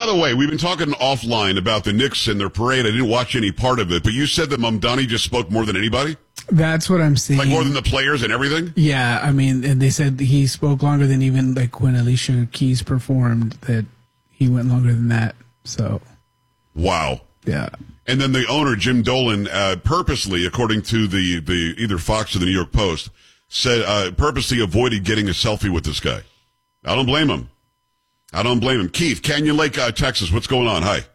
the way, we've been talking offline about the Knicks and their parade. I didn't watch any part of it, but you said that Mamdani just spoke more than anybody? That's what I'm saying. Like more than the players and everything? Yeah, I mean, and they said he spoke longer than even like when Alicia Keys performed, that he went longer than that. So. Wow. Yeah. And then the owner, Jim Dolan, purposely, according to the either Fox or the New York Post, said purposely avoided getting a selfie with this guy. I don't blame him. Keith, Canyon Lake, Texas, what's going on? Hi.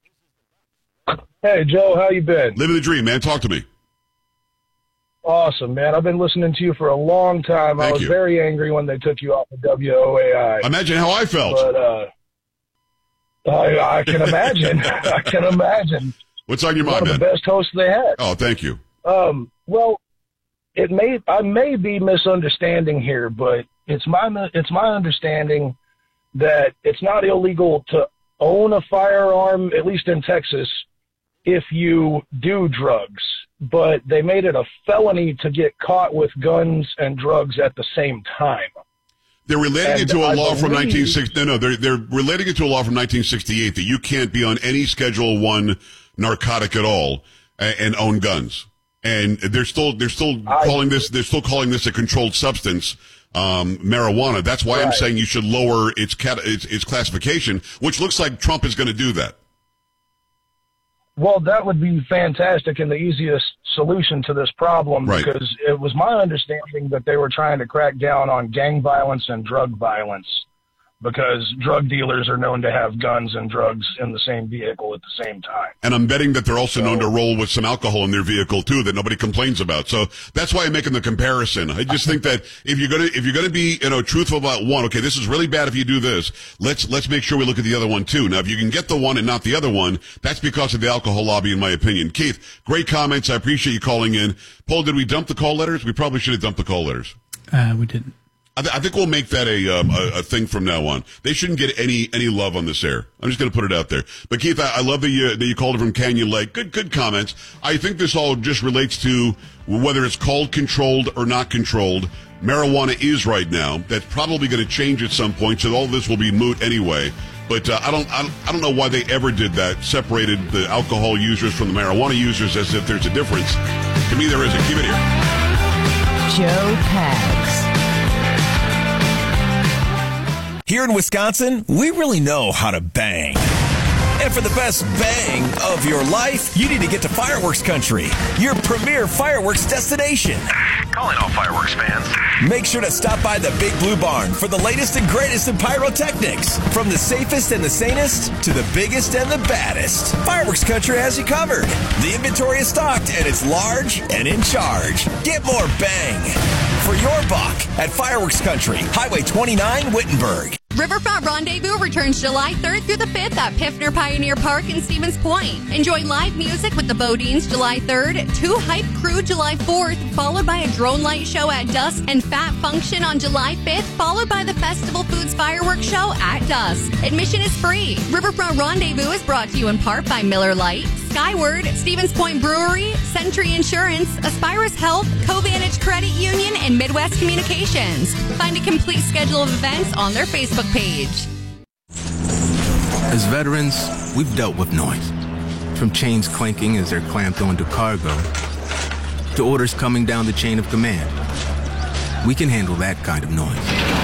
Hey, Joe, how you been? Living the dream, man. Talk to me. Awesome, man. I've been listening to you for a long time. I was very angry when they took you off of WOAI. Imagine how I felt. But I can imagine. I can imagine. What's on your mind, One of the best hosts they had. Oh, thank you. Well, I may be misunderstanding here, but it's my understanding that it's not illegal to own a firearm, at least in Texas, if you do drugs. But they made it a felony to get caught with guns and drugs at the same time. They're relating it to a law from 1960. No, they're relating it to a law from 1968 that you can't be on any Schedule I narcotic at all and own guns. And they're still calling this a controlled substance, marijuana. That's why I'm saying you should lower its classification, which looks like Trump is going to do that. Well, that would be fantastic and the easiest solution to this problem, because it was my understanding that they were trying to crack down on gang violence and drug violence, because drug dealers are known to have guns and drugs in the same vehicle at the same time. And I'm betting that they're also known to roll with some alcohol in their vehicle too, that nobody complains about. So that's why I'm making the comparison. I just think that if you're gonna be, truthful about one, okay, this is really bad if you do this. Let's make sure we look at the other one too. Now, if you can get the one and not the other one, that's because of the alcohol lobby, in my opinion. Keith, great comments. I appreciate you calling in. Paul, did we dump the call letters? We probably should have dumped the call letters. We didn't. I think we'll make that a thing from now on. They shouldn't get any love on this air. I'm just going to put it out there. But Keith, I love that you called it from Canyon Lake. Good comments. I think this all just relates to whether it's called controlled or not controlled. Marijuana is right now. That's probably going to change at some point. So all this will be moot anyway. But I don't know why they ever did that. Separated the alcohol users from the marijuana users as if there's a difference. To me, there isn't. Keep it here. Joe Pags. Here in Wisconsin, we really know how to bang. And for the best bang of your life, you need to get to Fireworks Country, your premier fireworks destination. Calling all fireworks fans. Make sure to stop by the Big Blue Barn for the latest and greatest in pyrotechnics. From the safest and the sanest to the biggest and the baddest, Fireworks Country has you covered. The inventory is stocked and it's large and in charge. Get more bang for your buck at Fireworks Country, Highway 29, Wittenberg. Riverfront Rendezvous returns July 3rd through the 5th at Piffner Pioneer Park in Stevens Point. Enjoy live music with the Bodines July 3rd, 2 Hype Crew July 4th, followed by a drone light show at dusk, and Fat Function on July 5th, followed by the Festival Foods Fireworks Show at dusk. Admission is free. Riverfront Rendezvous is brought to you in part by Miller Lite, Skyward, Stevens Point Brewery, Century Insurance, Aspirus Health, Covantage Credit Union, and Midwest Communications. Find a complete schedule of events on their Facebook page. As veterans, we've dealt with noise. From chains clanking as they're clamped onto cargo, to orders coming down the chain of command. We can handle that kind of noise.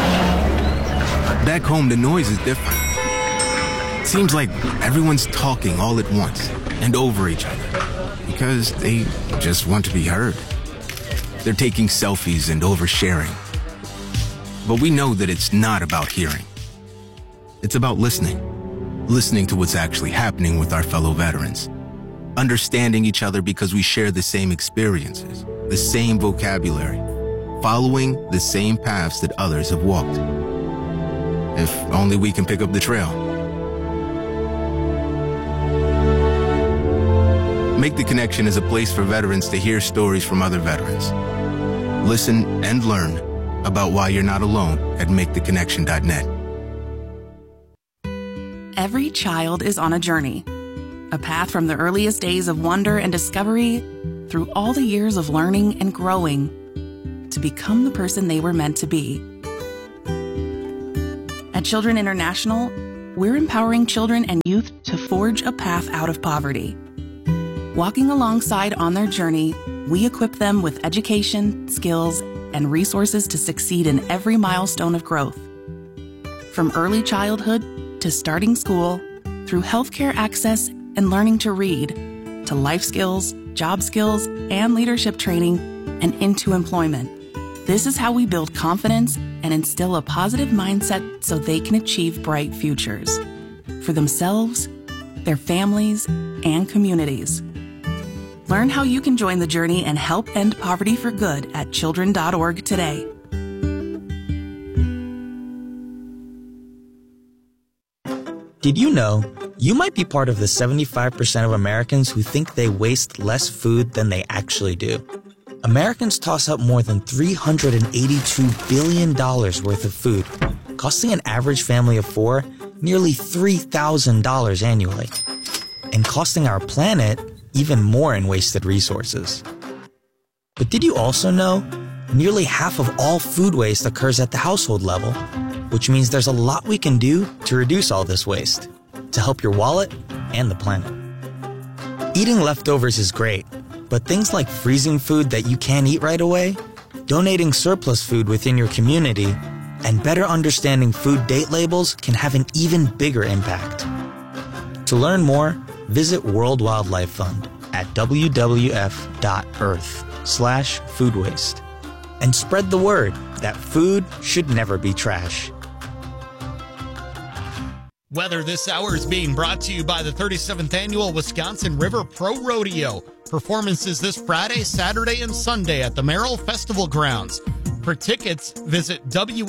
Back home, the noise is different. It seems like everyone's talking all at once and over each other because they just want to be heard. They're taking selfies and oversharing. But we know that it's not about hearing. It's about listening to what's actually happening with our fellow veterans, understanding each other because we share the same experiences, the same vocabulary, following the same paths that others have walked. If only we can pick up the trail. Make the Connection is a place for veterans to hear stories from other veterans. Listen and learn about why you're not alone at maketheconnection.net. Every child is on a journey, a path from the earliest days of wonder and discovery through all the years of learning and growing to become the person they were meant to be. At Children International, we're empowering children and youth to forge a path out of poverty. Walking alongside on their journey, we equip them with education, skills, and resources to succeed in every milestone of growth. From early childhood to starting school, through healthcare access and learning to read, to life skills, job skills, and leadership training, and into employment. This is how we build confidence and instill a positive mindset so they can achieve bright futures for themselves, their families, and communities. Learn how you can join the journey and help end poverty for good at children.org today. Did you know you might be part of the 75% of Americans who think they waste less food than they actually do? Americans toss up more than $382 billion worth of food, costing an average family of four nearly $3,000 annually, and costing our planet even more in wasted resources. But did you also know nearly half of all food waste occurs at the household level, which means there's a lot we can do to reduce all this waste, to help your wallet and the planet. Eating leftovers is great, but things like freezing food that you can't eat right away, donating surplus food within your community, and better understanding food date labels can have an even bigger impact. To learn more, visit World Wildlife Fund at wwf.earth/food waste and spread the word that food should never be trash. Weather this hour is being brought to you by the 37th Annual Wisconsin River Pro Rodeo. Performances this Friday, Saturday, and Sunday at the Merrill Festival Grounds. For tickets, visit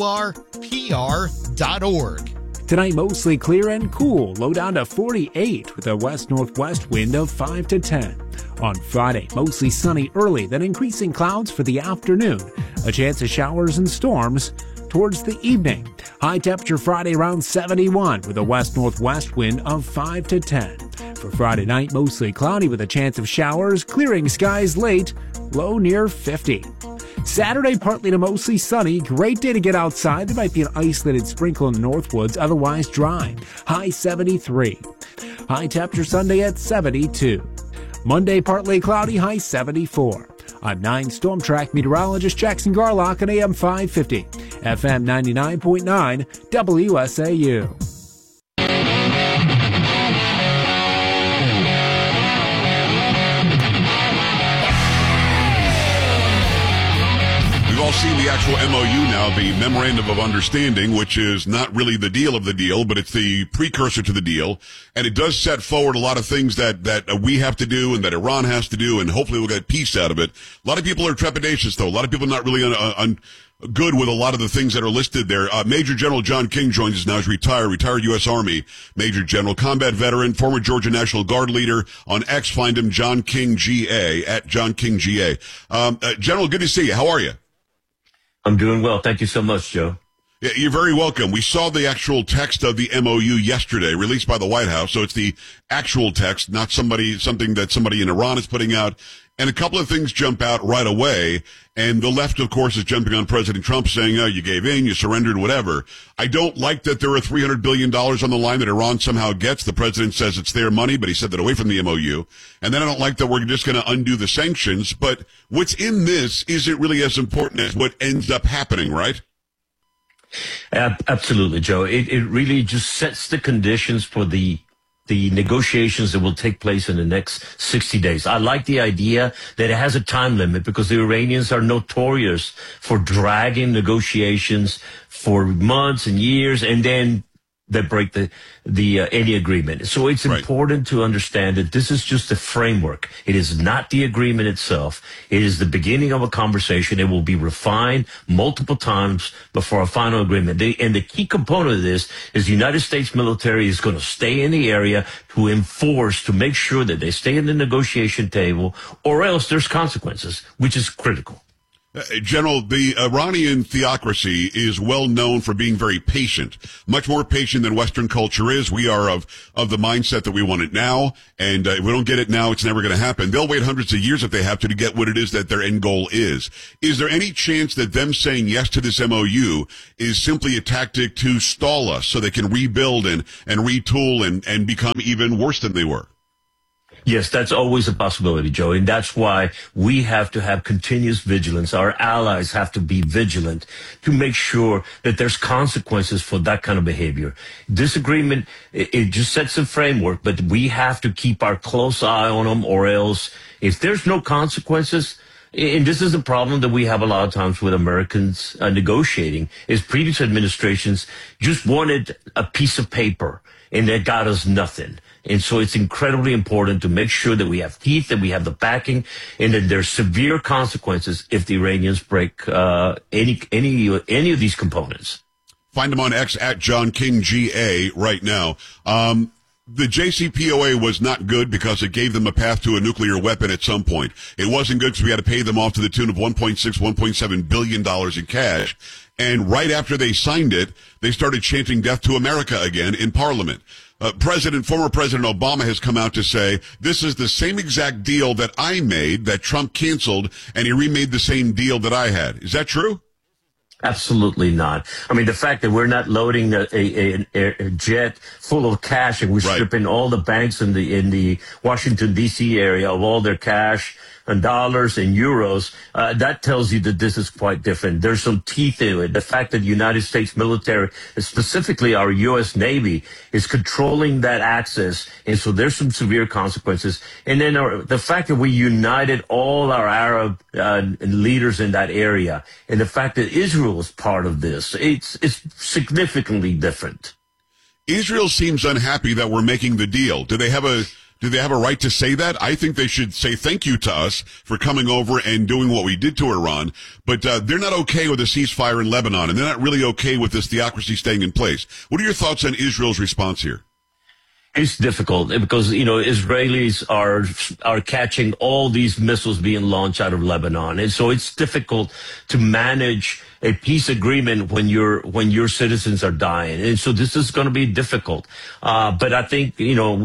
wrpr.org. Tonight, mostly clear and cool, low down to 48 with a west-northwest wind of 5 to 10. On Friday, mostly sunny early, then increasing clouds for the afternoon. A chance of showers and storms towards the evening. High temperature Friday around 71 with a west-northwest wind of 5 to 10. For Friday night, mostly cloudy with a chance of showers, clearing skies late, low near 50. Saturday, partly to mostly sunny. Great day to get outside. There might be an isolated sprinkle in the Northwoods, otherwise dry. High 73. High temperature Sunday at 72. Monday, partly cloudy, high 74. I'm 9 Storm Track meteorologist Jackson Garlock on AM 550, FM 99.9, WSAU. We've all seen the actual MOU now, the Memorandum of Understanding, which is not really the deal of the deal, but it's the precursor to the deal. And it does set forward a lot of things that we have to do and that Iran has to do, and hopefully we'll get peace out of it. A lot of people are trepidatious, though. A lot of people are not really good with a lot of the things that are listed there. Major General John King joins us now. He's retired U.S. Army Major General, combat veteran, former Georgia National Guard leader. On X, find him, John King GA, at John King GA. General, good to see you. How are you? I'm doing well. Thank you so much, Joe. Yeah, you're very welcome. We saw the actual text of the MOU yesterday, released by the White House. So it's the actual text, not something that somebody in Iran is putting out. And a couple of things jump out right away. And the left, of course, is jumping on President Trump saying, oh, you gave in, you surrendered, whatever. I don't like that there are $300 billion on the line that Iran somehow gets. The president says it's their money, but he said that away from the MOU. And then I don't like that we're just going to undo the sanctions. But what's in this isn't really as important as what ends up happening, right? Absolutely, Joe. It really just sets the conditions for the negotiations that will take place in the next 60 days. I like the idea that it has a time limit because the Iranians are notorious for dragging negotiations for months and years, and then they break any agreement. So it's important to understand that this is just a framework. It is not the agreement itself. It is the beginning of a conversation. It will be refined multiple times before a final agreement. And the key component of this is the United States military is going to stay in the area to enforce, to make sure that they stay in the negotiation table, or else there's consequences, which is critical. General, the Iranian theocracy is well known for being very patient, much more patient than Western culture is. We are of the mindset that we want it now, and if we don't get it now, it's never going to happen. They'll wait hundreds of years if they have to get what it is that their end goal is. Is there any chance that them saying yes to this MOU is simply a tactic to stall us so they can rebuild and retool and become even worse than they were? Yes, that's always a possibility, Joe. And that's why we have to have continuous vigilance. Our allies have to be vigilant to make sure that there's consequences for that kind of behavior. Disagreement, it just sets a framework, but we have to keep our close eye on them, or else if there's no consequences, and this is the problem that we have a lot of times with Americans negotiating, is previous administrations just wanted a piece of paper and that got us nothing. And so it's incredibly important to make sure that we have teeth, that we have the backing, and that there's severe consequences if the Iranians break any of these components. Find him on X at John King GA right now. The JCPOA was not good because it gave them a path to a nuclear weapon at some point. It wasn't good because we had to pay them off to the tune of $1.7 billion in cash. And right after they signed it, they started chanting death to America again in Parliament. Former President Obama has come out to say, this is the same exact deal that I made that Trump canceled, and he remade the same deal that I had. Is that true? Absolutely not. I mean, the fact that we're not loading a jet full of cash and we're stripping all the banks in the Washington, D.C. area of all their cash and dollars and euros, that tells you that this is quite different. There's some teeth in it. The fact that the United States military, specifically our U.S. Navy, is controlling that access, and so there's some severe consequences. And then the fact that we united all our Arab leaders in that area, and the fact that Israel is part of this, it's significantly different. Israel seems unhappy that we're making the deal. Do they have a right to say that? I think they should say thank you to us for coming over and doing what we did to Iran. But they're not okay with a ceasefire in Lebanon, and they're not really okay with this theocracy staying in place. What are your thoughts on Israel's response here? It's difficult because, Israelis are catching all these missiles being launched out of Lebanon. And so it's difficult to manage a peace agreement when your citizens are dying. And so this is going to be difficult. But I think,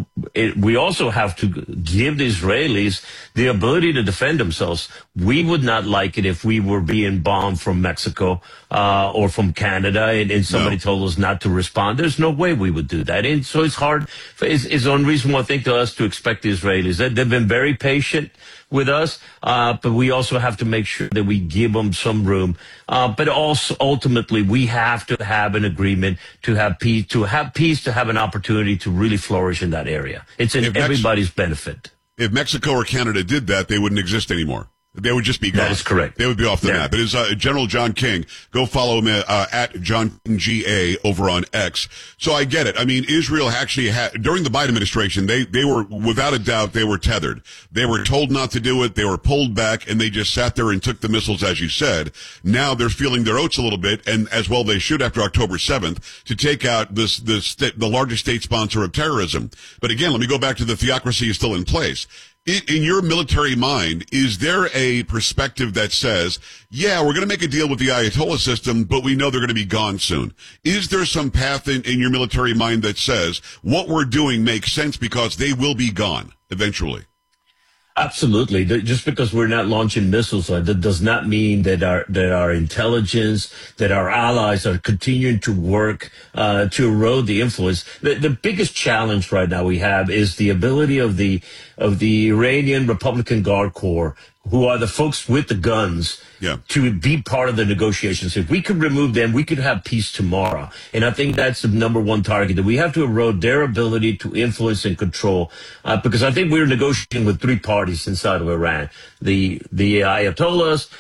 we also have to give the Israelis the ability to defend themselves. We would not like it if we were being bombed from Mexico, or from Canada and somebody told us not to respond. There's no way we would do that. And so it's hard. It's unreasonable, I think, to us to expect the Israelis. They've been very patient with us, but we also have to make sure that we give them some room. But also, ultimately, we have to have an agreement to have peace, to have an opportunity to really flourish in that area. It's in everybody's benefit. If Mexico or Canada did that, they wouldn't exist anymore. They would just be gone. That is correct. They would be off the map. It is General John King. Go follow him at John King GA over on X. So I get it. I mean, Israel actually had, during the Biden administration, they were, without a doubt, they were tethered. They were told not to do it. They were pulled back, and they just sat there and took the missiles, as you said. Now they're feeling their oats a little bit, and as well they should after October 7th, to take out the largest state sponsor of terrorism. But again, let me go back to the theocracy is still in place. In your military mind, is there a perspective that says, yeah, we're going to make a deal with the Ayatollah system, but we know they're going to be gone soon? Is there some path in your military mind that says what we're doing makes sense because they will be gone eventually? Absolutely. Just because we're not launching missiles, that does not mean that our intelligence, that our allies are continuing to work to erode the influence. The biggest challenge right now we have is the ability of the Iranian Republican Guard Corps, who are the folks with the guns, to be part of the negotiations. If we could remove them, we could have peace tomorrow. And I think that's the number one target, that we have to erode their ability to influence and control. Because I think we're negotiating with three parties inside of Iran. The Ayatollahs,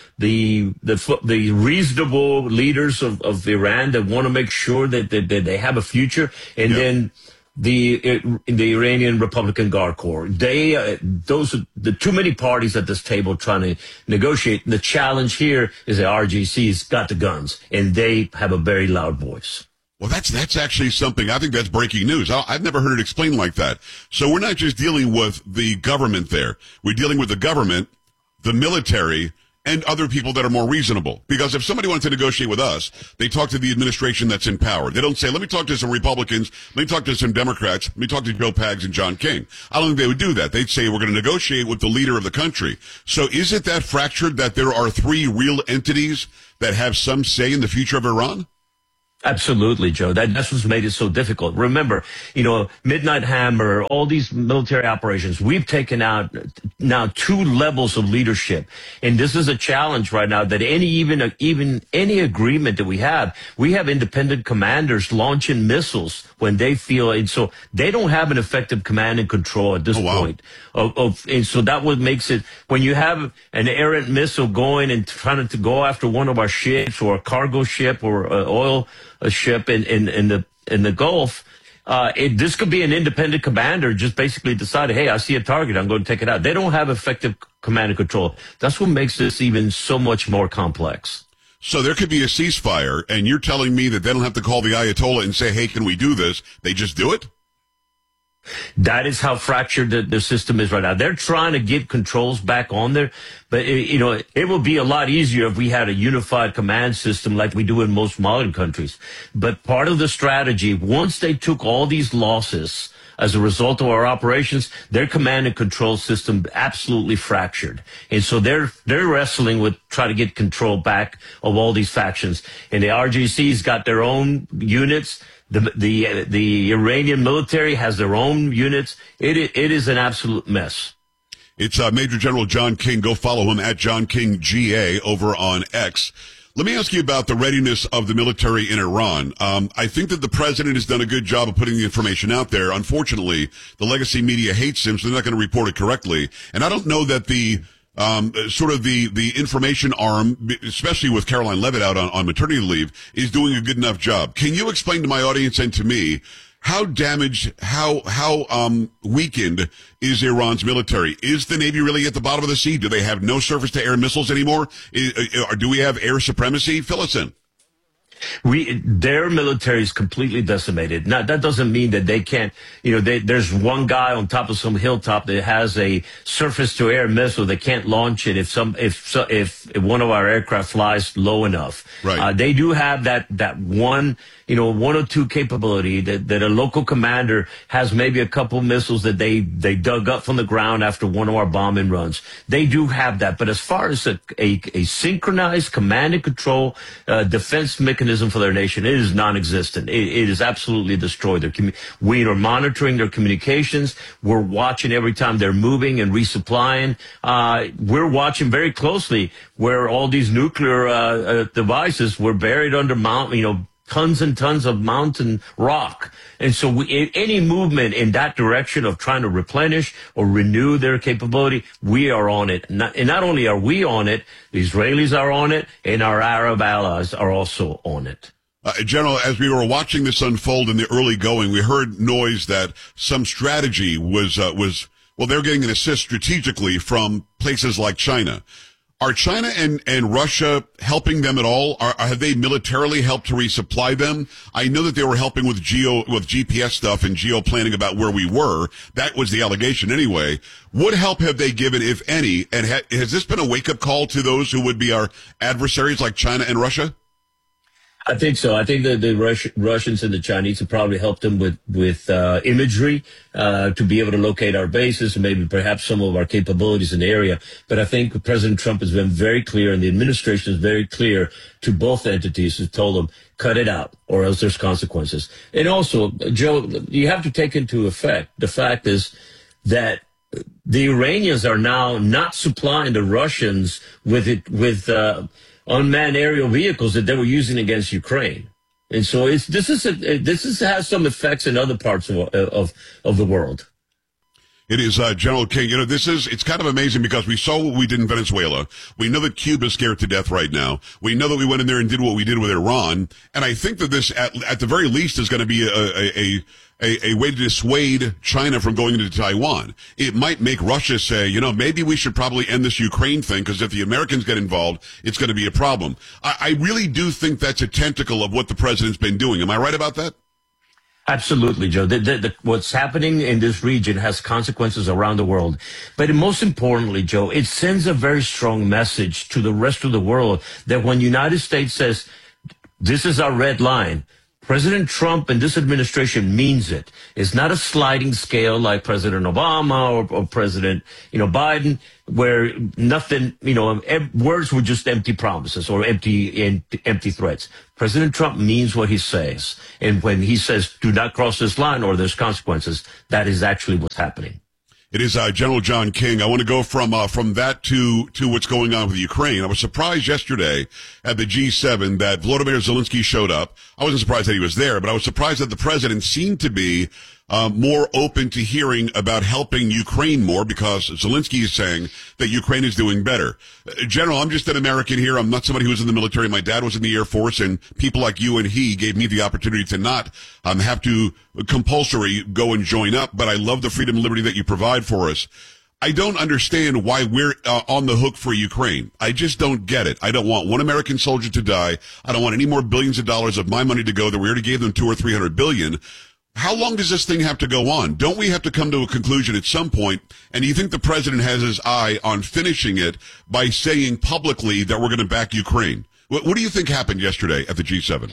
the reasonable leaders of Iran that want to make sure that they have a future, and then the Iranian Republican Guard Corps. Those are the too many parties at this table trying to negotiate. The challenge here is the RGC's got the guns, and they have a very loud voice. Well, that's actually something, I think that's breaking news. I've never heard it explained like that. So we're not just dealing with the government there. We're dealing with the government, the military, and other people that are more reasonable. Because if somebody wants to negotiate with us, they talk to the administration that's in power. They don't say, let me talk to some Republicans, let me talk to some Democrats, let me talk to Joe Pags and John King. I don't think they would do that. They'd say, we're going to negotiate with the leader of the country. So is it that fractured that there are three real entities that have some say in the future of Iran? Absolutely, Joe. That's what's made it so difficult. Remember, Midnight Hammer, all these military operations, we've taken out now 2 levels of leadership. And this is a challenge right now that even any agreement that we have independent commanders launching missiles when they feel it. So they don't have an effective command and control at this point. And so that what makes it, when you have an errant missile going and trying to go after one of our ships or a cargo ship or oil a ship in the Gulf, this could be an independent commander just basically decided, hey, I see a target, I'm going to take it out. They don't have effective command and control. That's what makes this even so much more complex. So there could be a ceasefire, and you're telling me that they don't have to call the Ayatollah and say, hey, can we do this? They just do it? That is how fractured the system is right now. They're trying to get controls back on there, but it would be a lot easier if we had a unified command system like we do in most modern countries. But part of the strategy, once they took all these losses as a result of our operations, their command and control system absolutely fractured. And so they're wrestling with trying to get control back of all these factions. And the RGC's got their own units. The Iranian military has their own units. It is an absolute mess. It's Major General John King. Go follow him at John King GA over on X. Let me ask you about the readiness of the military in Iran. I think that the president has done a good job of putting the information out there. Unfortunately, the legacy media hates him, so they're not going to report it correctly. And I don't know that the information arm, especially with Caroline Leavitt out on maternity leave, is doing a good enough job. Can you explain to my audience and to me how damaged, how weakened is Iran's military? Is the Navy really at the bottom of the sea? Do they have no surface-to-air missiles anymore? Do we have air supremacy? Fill us in. Their military is completely decimated. Now, that doesn't mean that they can't, there's one guy on top of some hilltop that has a surface-to-air missile that can't launch it if one of our aircraft flies low enough. Right. They do have that one, 102 capability that a local commander has maybe a couple missiles that they dug up from the ground after one of our bombing runs. They do have that. But as far as a synchronized command and control defense mechanism for their nation, it is non-existent. It is absolutely destroyed. We are monitoring their communications. We're watching every time they're moving and resupplying. We're watching very closely where all these nuclear devices were buried under tons and tons of mountain rock. And so any movement in that direction of trying to replenish or renew their capability, we are on it. And not only are we on it, the Israelis are on it, and our Arab allies are also on it. General, as we were watching this unfold in the early going, we heard noise that some strategy was they're getting an assist strategically from places like China. Are China and Russia helping them at all? Have they militarily helped to resupply them? I know that they were helping with GPS stuff and geo planning about where we were. That was the allegation anyway. What help have they given, if any? And has this been a wake-up call to those who would be our adversaries like China and Russia? I think so. I think that the Russians and the Chinese have probably helped them with imagery to be able to locate our bases and maybe perhaps some of our capabilities in the area. But I think President Trump has been very clear, and the administration is very clear to both entities who told them, cut it out or else there's consequences. And also, Joe, you have to take into effect the fact is that the Iranians are now not supplying the Russians with unmanned aerial vehicles that they were using against Ukraine. And so this has some effects in other parts of the world. It is, General King. It's kind of amazing because we saw what we did in Venezuela. We know that Cuba's scared to death right now. We know that we went in there and did what we did with Iran. And I think that this, at the very least, is going to be a way to dissuade China from going into Taiwan. It might make Russia say, maybe we should probably end this Ukraine thing, because if the Americans get involved, it's going to be a problem. I really do think that's a tentacle of what the president's been doing. Am I right about that? Absolutely, Joe. What's happening in this region has consequences around the world. But most importantly, Joe, it sends a very strong message to the rest of the world that when the United States says, this is our red line, President Trump and this administration means it. It's not a sliding scale like President Obama or President, Biden, where nothing, words were just empty promises or empty threats. President Trump means what he says. And when he says, do not cross this line or there's consequences, that is actually what's happening. It is General John King. I want to go from that to what's going on with Ukraine. I was surprised yesterday at the G7 that Volodymyr Zelensky showed up. I wasn't surprised that he was there, but I was surprised that the president seemed to be more open to hearing about helping Ukraine more because Zelensky is saying that Ukraine is doing better. General, I'm just an American here. I'm not somebody who was in the military. My dad was in the Air Force, and people like you and he gave me the opportunity to not have to compulsory go and join up, but I love the freedom and liberty that you provide for us. I don't understand why we're on the hook for Ukraine. I just don't get it. I don't want one American soldier to die. I don't want any more billions of dollars of my money to go there. We already gave them $200 or $300 billion. How long does this thing have to go on? Don't we have to come to a conclusion at some point? And do you think the president has his eye on finishing it by saying publicly that we're going to back Ukraine? What do you think happened yesterday at the G7?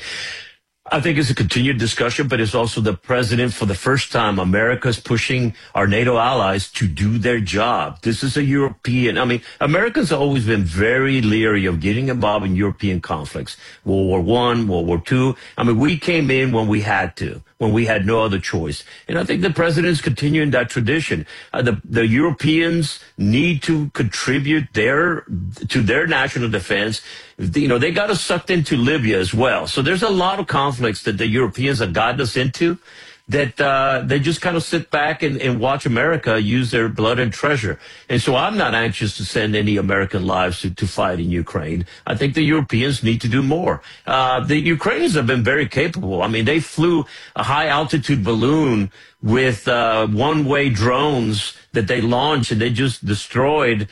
I think it's a continued discussion, but it's also the president, for the first time, America's pushing our NATO allies to do their job. This is a European, Americans have always been very leery of getting involved in European conflicts. World War I, World War II. We came in when we had to, when we had no other choice. And I think the president's continuing that tradition. The Europeans need to contribute to their national defense. They got us sucked into Libya as well. So there's a lot of conflicts that the Europeans have gotten us into that they just kind of sit back and watch America use their blood and treasure. And so I'm not anxious to send any American lives to fight in Ukraine. I think the Europeans need to do more. The Ukrainians have been very capable. They flew a high-altitude balloon with one-way drones that they launched, and they just destroyed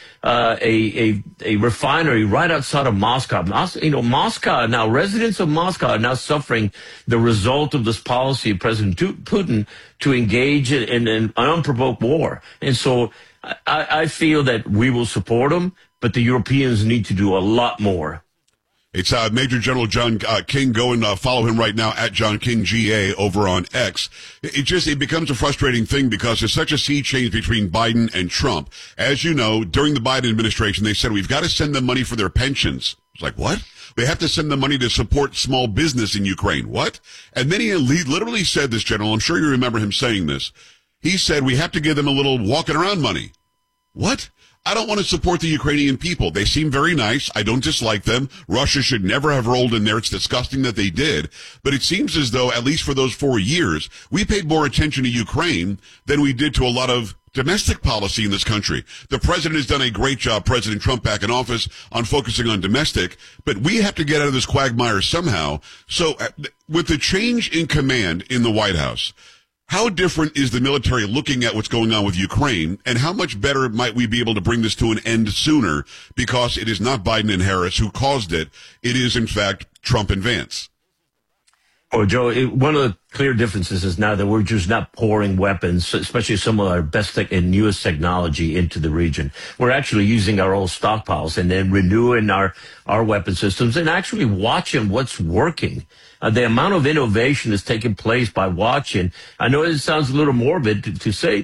a refinery right outside of Moscow. Moscow now, residents of Moscow are now suffering the result of this policy of President Putin to engage in an unprovoked war. And so I feel that we will support them, but the Europeans need to do a lot more. It's Major General John King. Go and follow him right now at John King GA over on X. It becomes a frustrating thing because there's such a sea change between Biden and Trump. As you know, during the Biden administration, they said we've got to send them money for their pensions. It's like, what? We have to send them money to support small business in Ukraine. What? And then he literally said this, General. I'm sure you remember him saying this. He said we have to give them a little walking around money. What? I don't want to support the Ukrainian people. They seem very nice. I don't dislike them. Russia should never have rolled in there. It's disgusting that they did. But it seems as though, at least for those 4 years, we paid more attention to Ukraine than we did to a lot of domestic policy in this country. The president has done a great job, President Trump back in office, on focusing on domestic. But we have to get out of this quagmire somehow. So with the change in command in the White House, how different is the military looking at what's going on with Ukraine, and how much better might we be able to bring this to an end sooner because it is not Biden and Harris who caused it. It is, in fact, Trump and Vance. Oh, Joe, one of the clear differences is now that we're just not pouring weapons, especially some of our best and newest technology, into the region. We're actually using our old stockpiles and then renewing our weapon systems and actually watching what's working. The amount of innovation is taking place by watching. I know it sounds a little morbid to say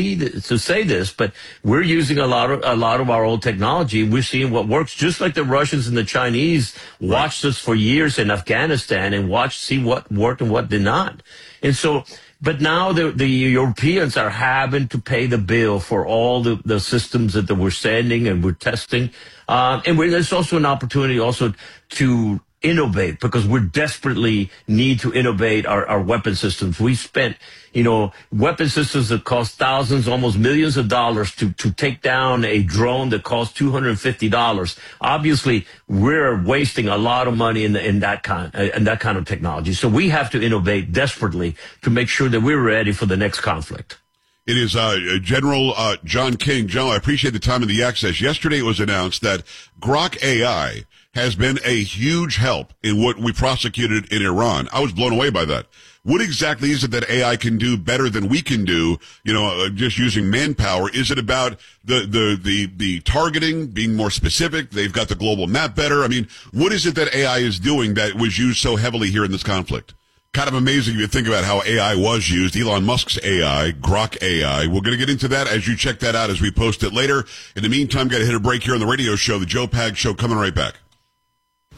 this, but we're using a lot of our old technology. We're seeing what works, just like the Russians and the Chinese watched us for years in Afghanistan and see what worked and what did not. And so, but now the Europeans are having to pay the bill for all the systems that we're sending and we're testing. And there's also an opportunity also to innovate, because we desperately need to innovate our weapon systems. We spent, weapon systems that cost thousands, almost millions of dollars to take down a drone that costs $250. Obviously, we're wasting a lot of money in that kind of technology. So we have to innovate desperately to make sure that we're ready for the next conflict. It is General John King. General, I appreciate the time and the access. Yesterday it was announced that Grok AI has been a huge help in what we prosecuted in Iran. I was blown away by that. What exactly is it that AI can do better than we can do, just using manpower? Is it about the targeting, being more specific? They've got the global map better. I mean, what is it that AI is doing that was used so heavily here in this conflict? Kind of amazing if you think about how AI was used. Elon Musk's AI, Grok AI. We're going to get into that as you check that out as we post it later. In the meantime, got to hit a break here on the radio show, The Joe Pags Show, coming right back.